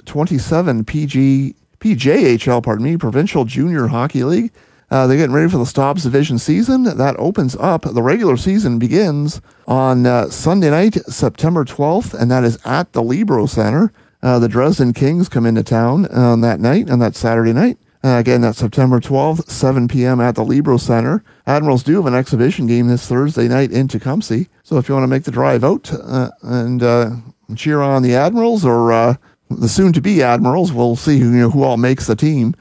27 PJHL, Provincial Junior Hockey League. They're getting ready for the Stops Division season. That opens up. The regular season begins on Sunday night, September 12th, and that is at the Libro Center. The Dresden Kings come into town on that night, on that Saturday night. Again, that's September 12th, 7 p.m. at the Libro Center. Admirals do have an exhibition game this Thursday night in Tecumseh. So if you want to make the drive out and cheer on the Admirals or the soon-to-be Admirals, we'll see who all makes the team.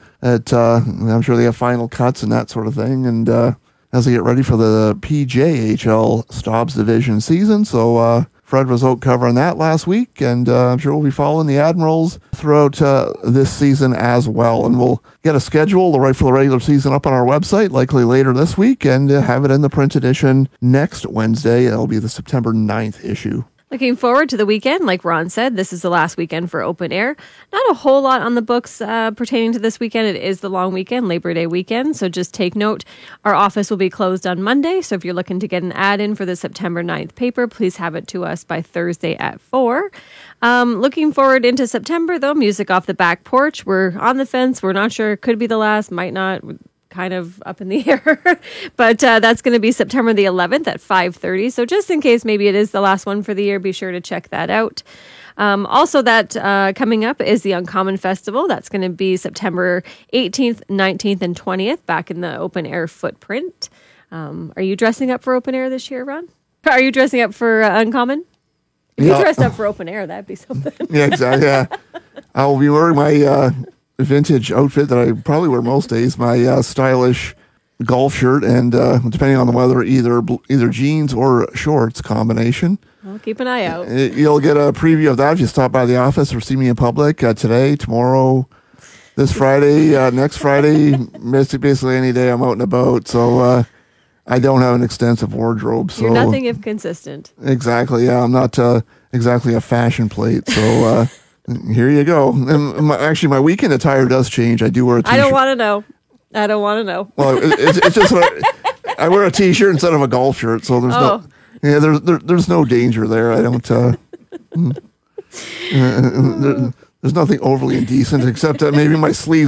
I'm sure they have final cuts and that sort of thing. And as they get ready for the PJHL Stops Division season. So Fred was out covering that last week, and I'm sure we'll be following the Admirals throughout this season as well. And we'll get a schedule right for the regular season up on our website, likely later this week, and have it in the print edition next Wednesday. It'll be the September 9th issue. Looking forward to the weekend. Like Ron said, this is the last weekend for open air. Not a whole lot on the books pertaining to this weekend. It is the long weekend, Labor Day weekend. So just take note, our office will be closed on Monday. So if you're looking to get an ad in for the September 9th paper, please have it to us by Thursday at 4. Looking forward into September, though, Music Off the Back Porch. We're on the fence. We're not sure. Could be the last, might not. Kind of up in the air, but that's going to be September the 11th at 5:30. So just in case maybe it is the last one for the year, be sure to check that out. Also, that coming up is the Uncommon Festival. That's going to be September 18th, 19th, and 20th back in the open air footprint. Are you dressing up for open air this year, Ron? Are you dressing up for Uncommon? If you dressed up for open air, that'd be something. Yeah, exactly. Yeah, I will be wearing my vintage outfit that I probably wear most days, my stylish golf shirt, and depending on the weather, either jeans or shorts combination. Well, keep an eye out. You'll get a preview of that if you stop by the office or see me in public today, tomorrow, this Friday, next Friday, basically any day I'm out and about. So I don't have an extensive wardrobe. So you're nothing if consistent. Exactly. Yeah, I'm not exactly a fashion plate. So here you go. And my weekend attire does change. I do wear a t-shirt. I don't want to know. Well, it's just I wear a t-shirt instead of a golf shirt, so there's no danger there. I don't. There's nothing overly indecent except that maybe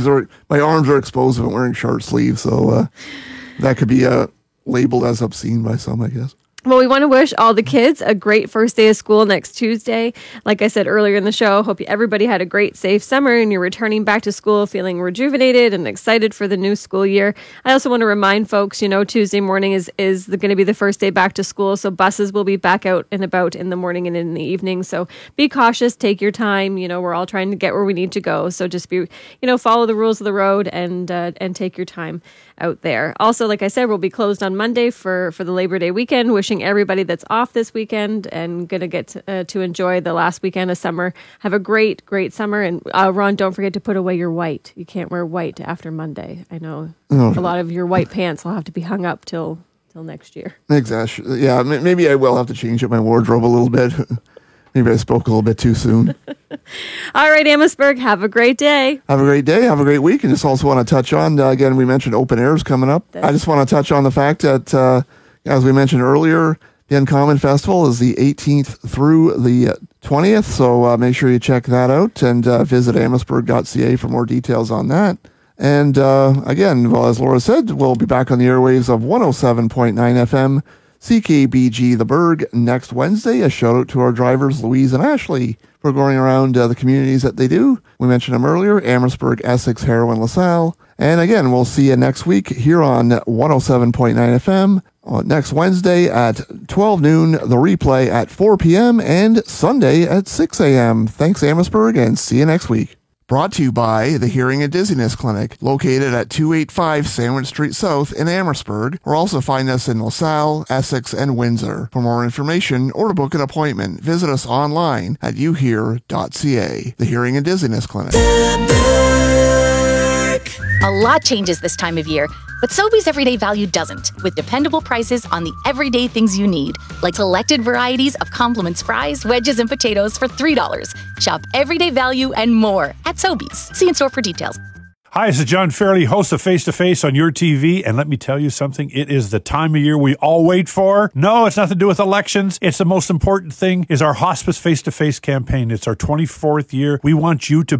my arms are exposed if I'm wearing short sleeves, so that could be labeled as obscene by some, I guess. Well, we want to wish all the kids a great first day of school next Tuesday. Like I said earlier in the show, hope everybody had a great, safe summer and you're returning back to school feeling rejuvenated and excited for the new school year. I also want to remind folks, Tuesday morning is going to be the first day back to school, so buses will be back out and about in the morning and in the evening. So be cautious, take your time. We're all trying to get where we need to go. So just follow the rules of the road and take your time out there. Also, like I said, we'll be closed on Monday for the Labor Day weekend. Wishing everybody that's off this weekend and going to get to enjoy the last weekend of summer. Have a great, great summer. And Ron, don't forget to put away your white. You can't wear white after Monday. I know a lot of your white pants will have to be hung up till next year. Exactly. Yeah, maybe I will have to change up my wardrobe a little bit. Maybe I spoke a little bit too soon. All right, Amherstburg, have a great day. Have a great day. Have a great week. And just also want to touch on, again, we mentioned open airs coming up. I just want to touch on the fact that, as we mentioned earlier, the Uncommon Festival is the 18th through the 20th. So make sure you check that out and visit amherstburg.ca for more details on that. And again, as Laura said, we'll be back on the airwaves of 107.9 FM. CKBG The Berg next Wednesday. A shout out to our drivers, Louise and Ashley, for going around the communities that they do. We mentioned them earlier, Amherstburg, Essex, Harrow, and LaSalle. And again, we'll see you next week here on 107.9 FM. Next Wednesday at 12 noon, the replay at 4 p.m. and Sunday at 6 a.m. Thanks, Amherstburg, and see you next week. Brought to you by the Hearing and Dizziness Clinic, located at 285 Sandwich Street South in Amherstburg, or also find us in LaSalle, Essex, and Windsor. For more information or to book an appointment, visit us online at youhear.ca. The Hearing and Dizziness Clinic. A lot changes this time of year, but Sobeys Everyday Value doesn't, with dependable prices on the everyday things you need, like selected varieties of Compliments fries, wedges, and potatoes for $3. Shop Everyday Value and more at Sobeys. See in store for details. Hi, this is John Fairley, host of Face to Face on your TV, and let me tell you something. It is the time of year we all wait for. No, it's nothing to do with elections. It's the most important thing is our Hospice Face to Face campaign. It's our 24th year. We want you to